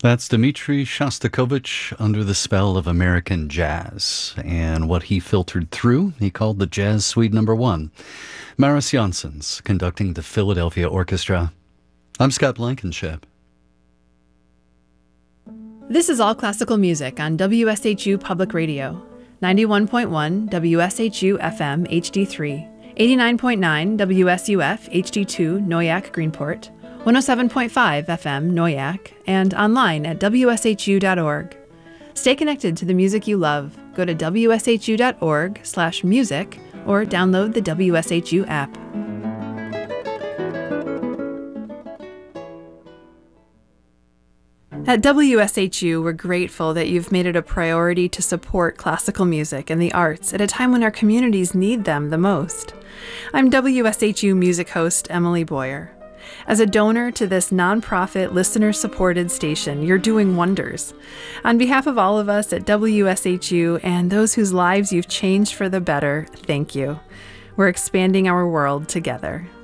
That's Dmitri Shostakovich under the spell of American jazz. And what he filtered through, he called the Jazz Suite Number 1. Maris Janssens conducting the Philadelphia Orchestra. I'm Scott Blankenship. This is All Classical Music on WSHU Public Radio. 91.1 WSHU FM HD3, 89.9 WSUF HD2 Noyak Greenport, 107.5 FM Noyak, and online at wshu.org. Stay connected to the music you love. Go to wshu.org/music or download the WSHU app. At WSHU, we're grateful that you've made it a priority to support classical music and the arts at a time when our communities need them the most. I'm WSHU music host Emily Boyer. As a donor to this nonprofit, listener-supported station, you're doing wonders. On behalf of all of us at WSHU and those whose lives you've changed for the better, thank you. We're expanding our world together.